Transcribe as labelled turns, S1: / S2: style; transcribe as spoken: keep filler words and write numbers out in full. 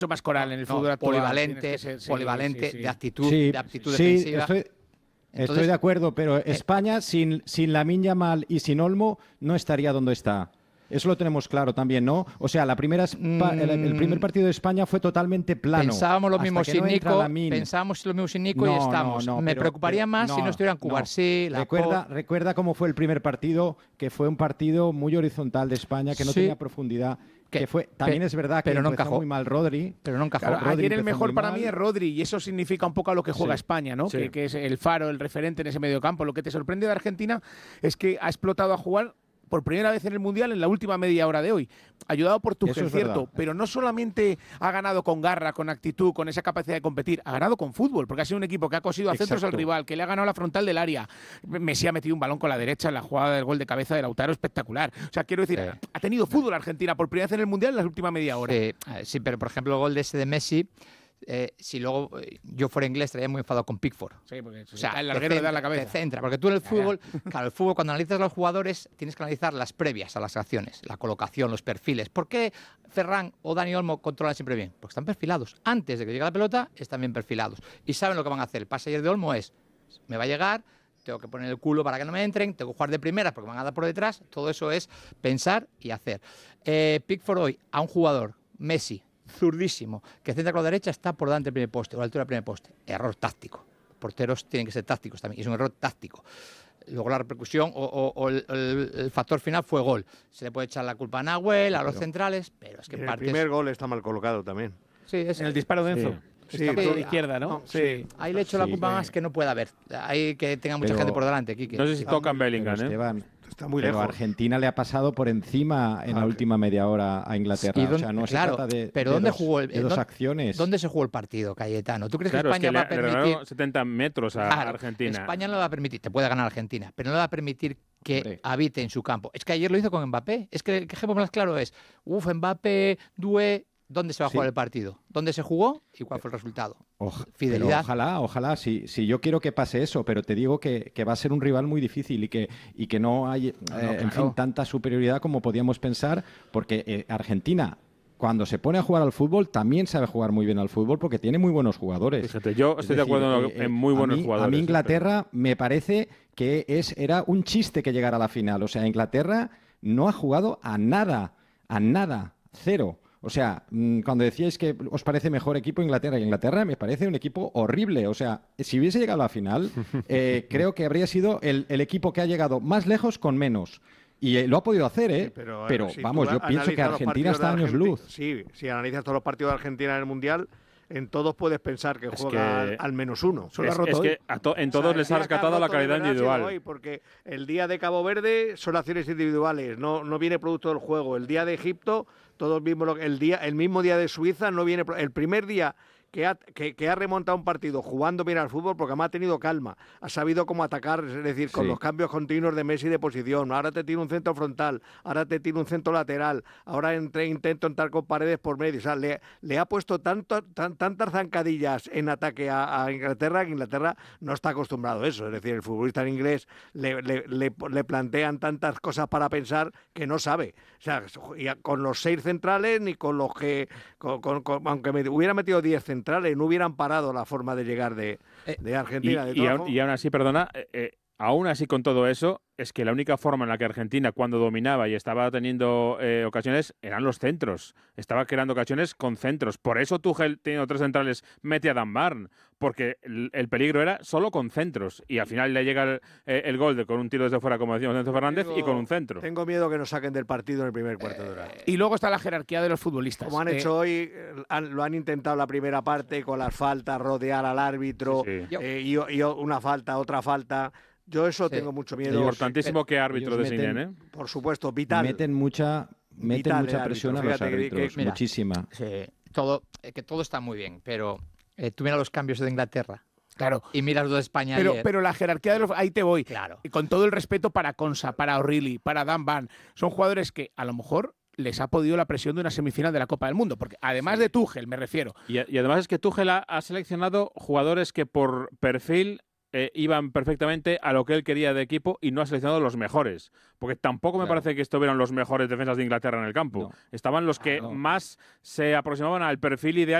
S1: más coral en el
S2: no,
S1: fútbol actual.
S2: Polivalente,
S1: Ser, sí,
S2: polivalente
S1: sí, sí.
S2: de actitud,
S3: Sí,
S2: de aptitud
S3: sí,
S2: defensiva.
S3: Estoy,
S2: Entonces,
S3: estoy de acuerdo, pero España sin, sin Lamine Yamal y sin Olmo no estaría donde está. Eso lo tenemos claro también, ¿no? O sea, la primera Espa- el, el primer partido de España fue totalmente plano.
S2: Pensábamos lo mismo
S3: Hasta que
S2: sin
S3: no entra
S2: Nico,
S3: Lamine.
S2: pensábamos lo mismo sin Nico
S3: No,
S2: y
S3: no,
S2: estamos.
S3: no,
S2: Me
S3: pero-
S2: preocuparía
S3: pero-
S2: más si
S3: no,
S2: no estuvieran Cubarsí,
S3: no.
S2: la
S3: Recuerda, recuerda cómo fue el primer partido, que fue un partido muy horizontal de España, que no
S2: Sí.
S3: tenía profundidad.
S2: Que-
S3: Que fue, también
S2: pe-
S3: es verdad que
S2: pero no
S3: empezó
S2: encajó.
S3: muy mal Rodri.
S2: Pero no encajó.
S1: Claro,
S3: Rodri
S1: ayer el
S3: empezó
S1: mejor
S3: muy
S1: para
S3: mal.
S1: mí es Rodri y eso significa un poco a lo que juega
S3: Sí.
S1: España, ¿no?
S3: Sí.
S1: Que, que es el faro, el referente en ese mediocampo. Lo que te sorprende de Argentina es que ha explotado a jugar por primera vez en el Mundial en la última media hora de hoy. Ayudado por
S3: Eso
S1: Tuchel,
S3: es
S1: cierto,
S3: verdad.
S1: pero no solamente ha ganado con garra, con actitud, con esa capacidad de competir, ha ganado con fútbol, porque ha sido un equipo que ha cosido a centros al
S3: Exacto.
S1: rival, que le ha ganado la frontal del área. Messi ha metido un balón con la derecha en la jugada del gol de cabeza de Lautaro, espectacular. O sea, quiero decir,
S2: Sí.
S1: ha tenido fútbol Argentina por primera vez en el Mundial en la última media hora.
S2: Sí, eh, sí, pero por ejemplo el gol de ese de Messi, eh, si luego eh, yo fuera inglés estaría muy enfadado con Pickford.
S1: Sí, porque
S2: O sea,
S1: el
S2: te
S1: larguero le da
S2: centra,
S1: la cabeza.
S2: te centra, porque tú en el fútbol, claro, el fútbol cuando analizas a los jugadores tienes que analizar las previas a las acciones, la colocación, los perfiles. ¿Por qué Ferran o Dani Olmo controlan siempre bien? Porque están perfilados. Antes de que llegue la pelota, están bien perfilados. Y saben lo que van a hacer. El pase ayer de Olmo es, me va a llegar, tengo que poner el culo para que no me entren, tengo que jugar de primeras porque me van a dar por detrás. Todo eso es pensar y hacer. Eh, Pickford hoy, a un jugador, Messi, zurdísimo, que centra con la derecha, está por delante del primer poste, o a la altura del primer poste. Error táctico. Porteros tienen que ser tácticos también, y es un error táctico. Luego la repercusión o, o- o el, el- el factor final fue gol. Se le puede echar la culpa a Nahuel, a los centrales, pero es que
S4: En el
S2: partes...
S4: primer gol está mal colocado también.
S2: Sí, es-
S1: En el disparo de Enzo.
S4: Sí,
S1: Está por
S4: sí.
S1: la izquierda, ¿no?
S4: No,
S1: sí.
S2: Ahí le echo la
S3: Sí,
S2: culpa
S3: eh.
S2: más que no pueda haber. Hay que tenga mucha
S3: Pero-
S2: gente por delante, Quique.
S5: No sé si tocan Bellingham,
S3: Pero,
S5: ¿eh?
S3: Esteban,
S4: Está muy
S3: pero
S4: lejos.
S3: Argentina le ha pasado por encima en
S4: Ah,
S3: la
S4: ok.
S3: última media hora a Inglaterra.
S2: ¿Y
S3: o sea,
S2: dónde-
S3: no
S2: claro,
S3: se trata de,
S2: pero
S3: de
S2: ¿dónde
S3: dos,
S2: jugó el-
S3: de dos
S2: dónde-
S3: acciones.
S2: ¿Dónde se jugó el partido, Cayetano? ¿Tú crees
S5: Claro,
S2: que
S5: es que
S2: España
S5: le,
S2: va a
S5: le
S2: permitir...?
S5: regalaron setenta metros a
S2: Claro,
S5: Argentina.
S2: España no le va a permitir, te puede ganar Argentina, pero no le va a permitir que
S3: Hombre.
S2: habite en su campo. Es que ayer lo hizo con Mbappé. Es que el ejemplo más claro es, uff, Mbappé, Due, ¿dónde se va a
S3: Sí.
S2: jugar el partido? ¿Dónde se jugó y cuál fue el resultado?
S3: Oj-
S2: Fidelidad.
S3: pero ojalá, ojalá, si, si yo quiero que pase eso, pero te digo que, que va a ser un rival muy difícil y que, y que no hay, eh, en
S1: claro.
S3: fin, tanta superioridad como podíamos pensar, porque eh, Argentina, cuando se pone a jugar al fútbol, también sabe jugar muy bien al fútbol porque tiene muy buenos jugadores.
S5: Fíjate, yo
S3: Es
S5: estoy de
S3: decir,
S5: acuerdo
S3: eh, eh,
S5: en muy
S3: a
S5: buenos
S3: mí-
S5: jugadores.
S3: A mí
S5: ¿eh?
S3: Inglaterra me parece que es, era un chiste que llegara a la final. O sea, Inglaterra no ha jugado a nada, a nada, cero. O sea, mm, cuando decíais que os parece mejor equipo Inglaterra, y Inglaterra me parece un equipo horrible. O sea, si hubiese llegado a la final, eh, creo que habría sido el, el equipo que ha llegado más lejos con menos. Y eh, lo ha podido hacer, ¿eh?
S4: Sí, pero,
S3: pero
S4: si tú
S3: vamos, yo pienso que
S4: analizas los
S3: Argentina
S4: partidos
S3: está a
S4: de
S3: años
S4: Argenti-
S3: luz.
S4: Sí, si analizas todos los partidos de Argentina en el Mundial, en todos puedes pensar que
S5: Es
S4: juega
S5: que-
S4: al, al menos uno.
S1: Solo ha
S5: Es,
S1: roto
S5: es
S1: hoy.
S5: que a to- en
S4: O sea,
S5: todos
S4: el
S5: les
S4: día
S5: ha
S4: que
S5: rescatado la
S4: roto de
S5: calidad
S4: verdad ha sido
S5: individual.
S4: hoy, porque el día de Cabo Verde son acciones individuales, no, no viene producto del juego. El día de Egipto, todos vimos lo que- el día, el mismo día de Suiza no viene pro- el primer día que ha, que, que ha remontado un partido jugando bien al fútbol porque además ha tenido calma, ha sabido cómo atacar, es decir, con
S3: Sí.
S4: los cambios continuos de Messi de posición. Ahora te tira un centro frontal, ahora te tira un centro lateral, ahora entre, intento entrar con Paredes por medio. O sea, le, le ha puesto tanto, tan- tantas zancadillas en ataque a, a Inglaterra que Inglaterra no está acostumbrado a eso. Es decir, el futbolista en inglés le, le, le, le plantean tantas cosas para pensar que no sabe. O sea, y a- con los seis centrales ni con los que, con, con- con- aunque me hubiera metido diez centrales, no hubieran parado la forma de llegar de,
S2: Eh,
S4: de
S5: Y,
S4: Argentina. De
S5: y
S4: todas
S5: aún,
S4: formas-
S5: y aún así, perdona, eh, eh, aún así con todo eso, es que la única forma en la que Argentina, cuando dominaba y estaba teniendo eh, ocasiones, eran los centros. Estaba creando ocasiones con centros. Por eso Tuchel, teniendo tres centrales, mete a Dan Barn, porque el, el peligro era solo con centros. Y al final le llega el, eh, el gol de, con un tiro desde fuera, como decíamos, Enzo Fernández, y con un centro.
S4: Tengo miedo que nos saquen del partido en el primer cuarto de hora.
S1: Y luego está la jerarquía de los futbolistas.
S4: Como han
S1: Eh,
S4: hecho hoy, eh, han- lo han intentado la primera parte con las faltas, rodear al árbitro,
S5: Sí, sí.
S4: eh, y, y una falta, otra falta. Yo eso
S2: Sí.
S4: tengo mucho miedo.
S5: Importantísimo que árbitro
S3: ellos
S5: designen,
S3: meten-
S5: ¿eh?
S4: Por supuesto, vital.
S3: Meten mucha, meten
S4: Vital
S3: mucha
S4: el
S3: presión
S4: árbitro.
S3: a los
S4: Fíjate que-
S3: árbitros,
S4: que-
S2: mira,
S3: muchísima.
S2: sí, todo, eh, que todo está muy bien, pero eh, tú mira los cambios de Inglaterra
S1: Claro.
S2: y miras los de España
S1: Pero,
S2: ayer.
S1: pero la jerarquía de los... Ahí te voy.
S2: Claro.
S1: Y con todo el respeto para Konsa, para O'Reilly, para Dan Van, son jugadores que a lo mejor les ha podido la presión de una semifinal de la Copa del Mundo. Porque además de Tuchel, me refiero.
S5: Y, y además es que Tuchel ha, ha seleccionado jugadores que por perfil eh, iban perfectamente a lo que él quería de equipo y no ha seleccionado los mejores. Porque tampoco me
S3: Claro.
S5: parece que estuvieran los mejores defensas de Inglaterra en el campo.
S3: No.
S5: Estaban los que
S3: Claro.
S5: más se aproximaban al perfil ideal